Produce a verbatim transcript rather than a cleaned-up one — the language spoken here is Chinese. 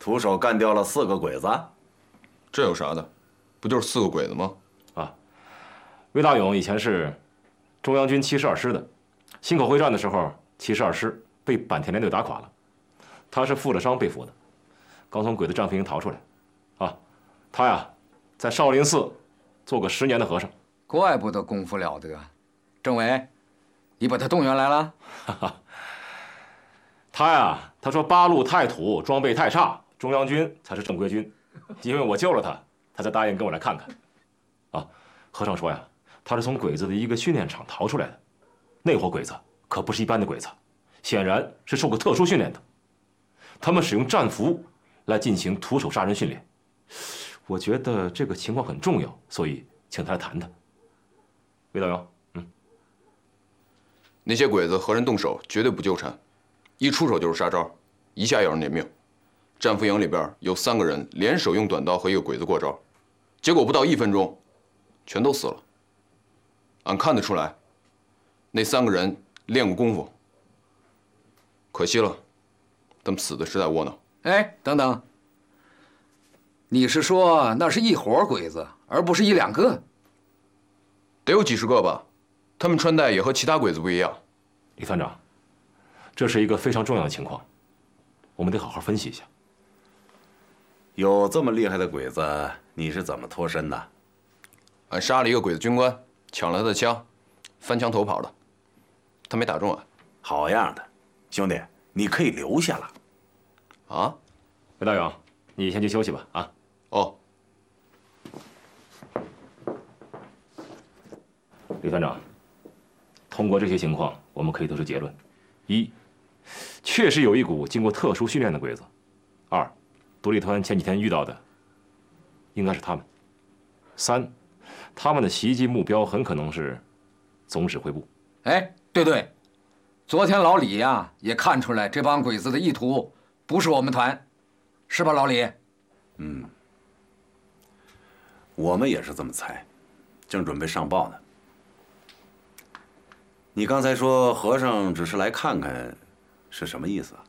徒手干掉了四个鬼子， 这有啥的？不就是四个鬼子吗？ 啊，魏大勇以前是中央军七十二师的，忻口会战的时候，七十二师被坂田联队打垮了，他是负了伤被俘的，刚从鬼子战俘营逃出来。啊，他呀，在少林寺做过十年的和尚。 怪不得功夫了得。政委，你把他动员来了？ 哈哈。他呀，他说八路太土，装备太差，中央军才是正规军。因为我救了他，他才答应跟我来看看。啊，和尚说呀，他是从鬼子的一个训练场逃出来的，那伙鬼子可不是一般的鬼子，显然是受过特殊训练的。他们使用战俘来进行徒手杀人训练。我觉得这个情况很重要，所以请他来谈谈。魏大勇，嗯， 那些鬼子和人动手绝对不纠缠，一出手就是杀招，一下要人撵命。战俘营里边有三个人联手用短刀和一个鬼子过招，结果不到一分钟，全都死了。俺看得出来，那三个人练过功夫。可惜了，他们死的实在窝囊。 哎，等等，你是说那是一伙鬼子，而不是一两个？ 得有几十个吧，他们穿戴也和其他鬼子不一样。 李团长，这是一个非常重要的情况，我们得好好分析一下。 有这么厉害的鬼子，你是怎么脱身的？ 俺杀了一个鬼子军官，抢了他的枪，翻墙逃跑的，他没打中俺。 好样的，兄弟，你可以留下了。 啊， 魏大勇，你先去休息吧。啊， 哦。 李团长，通过这些情况，我们可以得出结论：一，确实有一股经过特殊训练的鬼子；二，独立团前几天遇到的应该是他们；三，他们的袭击目标很可能是总指挥部。 哎，对对，昨天老李呀也看出来这帮鬼子的意图不是我们团，是吧，老李？ 嗯，我们也是这么猜，正准备上报呢。你刚才说和尚只是来看看，是什么意思啊？